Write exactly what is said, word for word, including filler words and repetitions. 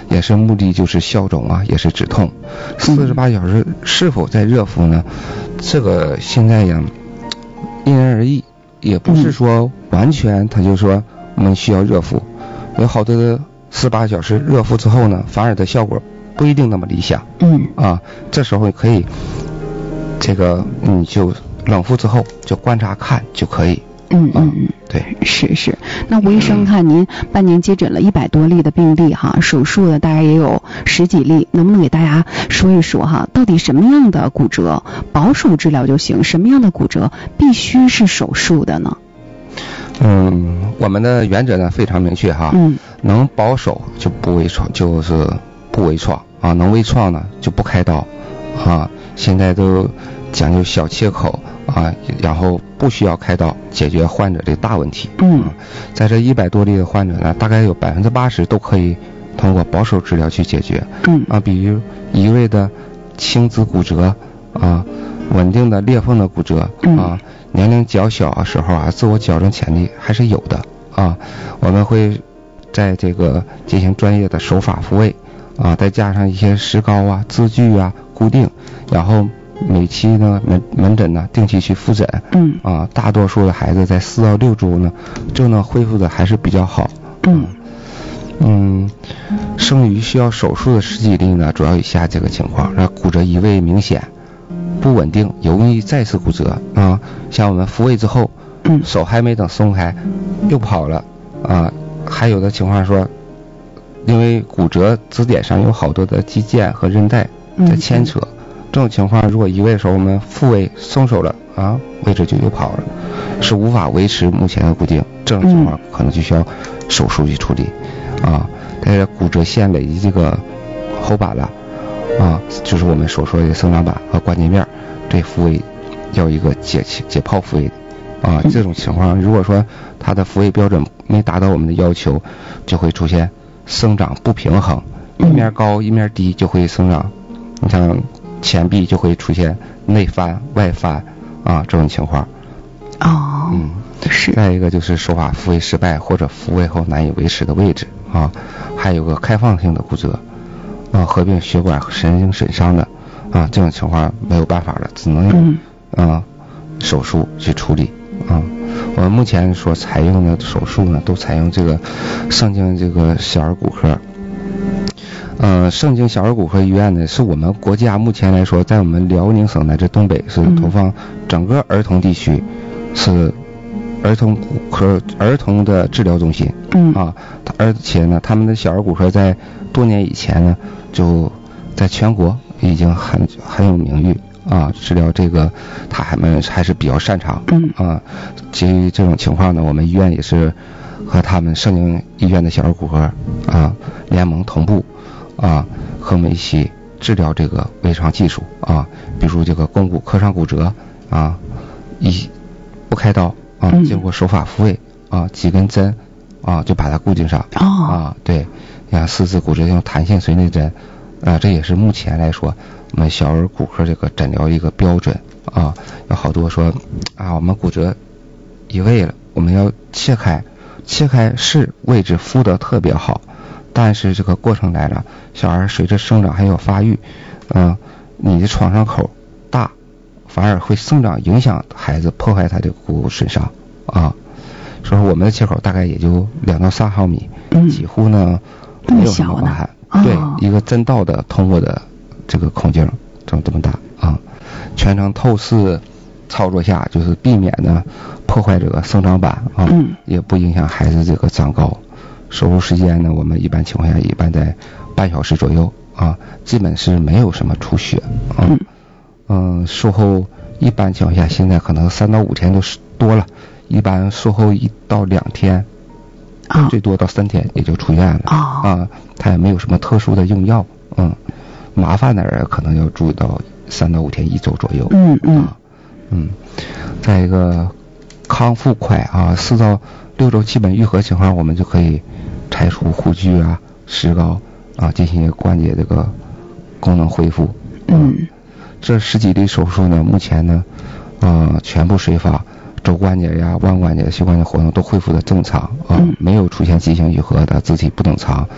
也是目的就是消肿啊，也是止痛。四十八小时是否在热敷呢？这个现在呀因人而异，也不是说完全他就说我们需要热敷，有好多的四十八小时热敷之后呢，反而的效果不一定那么理想。 嗯啊，这时候可以这个你就冷敷之后就观察看就可以。 嗯嗯嗯， 对， 是是。那吴医生看您半年接诊了一百多例的病例哈，手术的大概也有十几例，能不能给大家说一说哈，到底什么样的骨折保守治疗就行，什么样的骨折必须是手术的呢？ 嗯，我们的原则呢非常明确哈， 嗯， 能保守就不微创，就是不微创啊，能微创呢就不开刀啊，现在都讲究小切口啊，然后不需要开刀解决患者这个大问题。 嗯， 在这一百多例的患者呢，大概有百分之八十都可以通过保守治疗去解决。 嗯啊，比如一味的轻子骨折啊，稳定的裂缝的骨折啊，年龄较小的时候啊，自我矫正潜力还是有的啊。我们会在这个进行专业的手法复位啊，再加上一些石膏啊、支具啊固定，然后每期呢门门诊呢定期去复诊。 嗯啊，大多数的孩子在四到六周呢就能恢复的还是比较好。 嗯嗯，剩余需要手术的十几例呢，主要以下这个情况：那骨折移位明显、不稳定，容易再次骨折啊。像我们复位之后， 嗯， 手还没等松开，又跑了啊。还有的情况说，因为骨折支点上有好多的肌腱和韧带在牵扯，嗯、这种情况如果移位的时候我们复位松手了啊，位置就又跑了，是无法维持目前的固定。这种情况可能就需要手术去处理。啊，它的骨折线累及这个后板了，啊，就是我们所说的生长板和关节面，这复位要一个解解剖复位的，啊，这种情况如果说它的复位标准没达到我们的要求，就会出现生长不平衡，一面高一面低就会生长，你像前臂就会出现内翻外翻啊这种情况。 哦， 嗯， 是。 再一个就是手法复位失败或者复位后难以维持的位置啊，还有个开放性的骨折啊，合并血管和神经损伤的啊，这种情况没有办法了，只能用啊手术去处理啊。我们目前所采用的手术呢，都采用这个盛京这个小儿骨科。呃，盛京小儿骨科医院呢，是我们国家目前来说，在我们辽宁省乃至东北是投放整个儿童地区。是儿童骨科儿童的治疗中心。 嗯啊，而且呢，他们的小儿骨科在多年以前呢，就在全国已经很很有名誉啊，治疗这个他还们还是比较擅长。 嗯啊，基于这种情况呢，我们医院也是和他们盛京医院的小儿骨科啊联盟同步啊，和我们一起治疗这个微创技术啊，比如这个肱骨磕伤骨折啊，一不开刀啊，经过手法复位啊，几根针啊就把它固定上。 哦啊，对，像四肢骨折用弹性髓内针啊，这也是目前来说我们小儿骨科这个诊疗一个标准啊。有好多说啊，我们骨折移位了，我们要切开，切开是位置敷得特别好，但是这个过程来了，小孩随着生长还有发育，嗯、呃，你的创伤口大，反而会生长影响孩子，破坏他的骨损伤啊。所以说我们的切口大概也就两到三毫米， 嗯、 几乎呢没有什么疤痕。 哦、 对，一个针道的通过的这个孔径整这么大啊，全程透视操作下，就是避免呢破坏这个生长板啊， 嗯、 也不影响孩子这个长高。手术时间呢，我们一般情况下一般在半小时左右啊，基本是没有什么出血啊。嗯，嗯术后一般情况下现在可能三到五天都是多了，一般术后一到两天，啊、最多到三天也就出院了。 啊、 啊，它也没有什么特殊的用药，嗯，麻烦的人可能要注意到三到五天一周左右。 嗯嗯、 啊、嗯，再一个康复快啊，四到六周基本愈合情况，我们就可以拆除护具啊、石膏啊，进行关节这个功能恢复。 嗯， 这十几例手术呢，目前呢，呃，全部随访，肘关节呀、腕关节、膝关节活动都恢复的正常啊， 嗯、 没有出现畸形愈合的肢体不等长。